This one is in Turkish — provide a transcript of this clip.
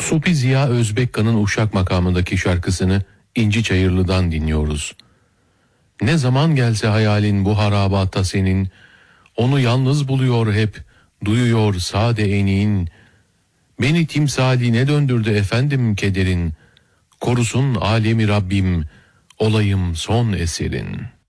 Supi Ziya Özbekka'nın Uşak makamındaki şarkısını İnci Çayırlı'dan dinliyoruz. Ne zaman gelse hayalin bu harabatta senin, onu yalnız buluyor hep, duyuyor sade enin. Beni timsaline döndürdü efendim kederin, korusun alemi Rabbim, olayım son eserin.